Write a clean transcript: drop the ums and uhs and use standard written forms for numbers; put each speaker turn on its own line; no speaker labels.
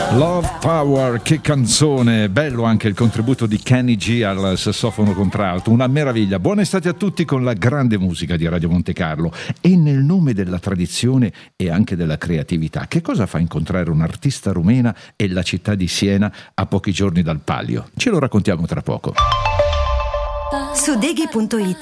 Love Power, che canzone, bello anche il contributo di Kenny G al sassofono contralto, una meraviglia. Buona estate a tutti con la grande musica di Radio Monte Carlo. E nel nome della tradizione e anche della creatività, che cosa fa incontrare un'artista rumena e la città di Siena a pochi giorni dal Palio? Ce lo raccontiamo tra poco.
Su Deghi.it